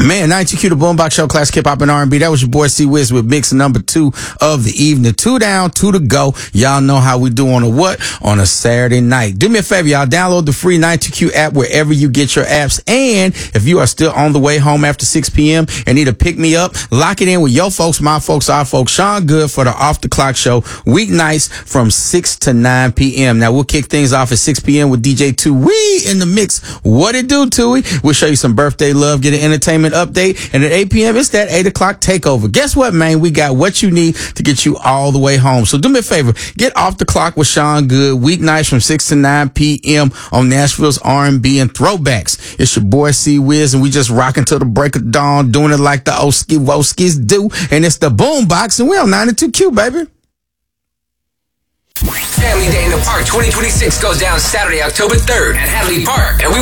Man, 92Q, the Boombox Show, classic hip hop and R&B. That was your boy C Wiz with mix number 2 of the evening. 2 down, 2 to go. Y'all know how we do on a what? On a Saturday night. Do me a favor, y'all. Download the free 92Q app wherever you get your apps. And if you are still on the way home after 6 p.m. and need to pick me up, lock it in with your folks, my folks, our folks. Sean Good for the Off the Clock Show, weeknights from 6 to 9 p.m. Now, we'll kick things off at 6 p.m. with DJ Tui in the mix. What it do, Tui? We'll show you some birthday love, get an entertainment update, and at 8 p.m. it's that 8 o'clock takeover. Guess what, man? We got what you need to get you all the way home. So do me a favor, get off the clock with Sean Good, weeknights from 6 to 9 p.m. on Nashville's R&B and Throwbacks. It's your boy C Wiz, and we just rocking till the break of dawn, doing it like the Oski Woskis do, and it's the Boombox, and we're on 92Q, baby. Family Day in the Park 2026 goes down Saturday, October 3rd at Hadley Park, and we